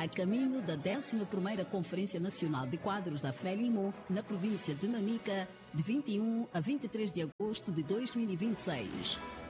a caminho da 11ª Conferência Nacional de Quadros da Frelimo, na província de Manica, de 21 a 23 de agosto de 2026.